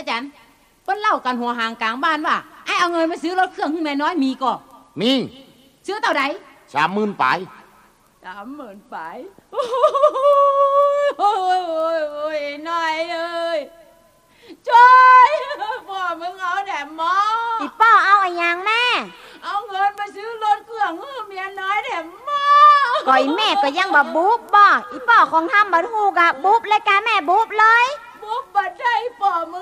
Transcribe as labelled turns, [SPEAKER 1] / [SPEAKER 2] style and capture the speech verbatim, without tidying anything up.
[SPEAKER 1] อาจารย์เปิ้นเล่ากันหัวหางกลางบ้านว่าไอ้เอาเงินมาซื้อรถเครื่องให้แม่น้อยมีก็
[SPEAKER 2] มี
[SPEAKER 1] ซื้อเท่าใด
[SPEAKER 2] สามหมื่นปลาย
[SPEAKER 1] สามหมื่นปลายโอ้ยโอ้ยโอ้ยน้อยเอ้ยช่วยพ่อมึงเอาแดมหมอ
[SPEAKER 3] อีป้อเอาไอ้ยังแม่
[SPEAKER 1] เอาเงินมาซื้อรถเครื่องให้เมียน้อยแดมหมอ
[SPEAKER 3] ก่อยแม่ก็ยังบ่บุ๊บบ่อีป้อของทำบ่ถูกอะบุ๊บเลยกะแม่บุ๊บเลย
[SPEAKER 1] บุ๊บบ่ได้พ่อมึง